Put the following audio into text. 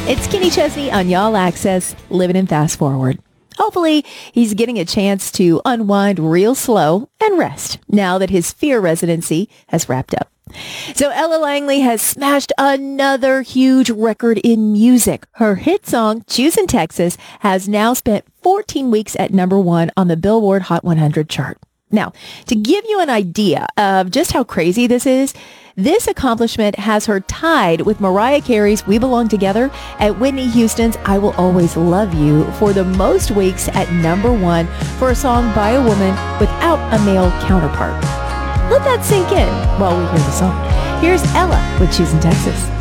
It's Kenny Chesney on Y'all Access, living in Fast Forward. Hopefully, he's getting a chance to unwind real slow and rest now that his Fear residency has wrapped up. So Ella Langley has smashed another huge record in music. Her hit song, Choosing Texas, has now spent 14 weeks at number one on the Billboard Hot 100 chart. Now, to give you an idea of just how crazy this is, this accomplishment has her tied with Mariah Carey's We Belong Together and Whitney Houston's I Will Always Love You for the most weeks at number one for a song by a woman without a male counterpart. Let that sink in while we hear the song. Here's Ella with Choosing Texas.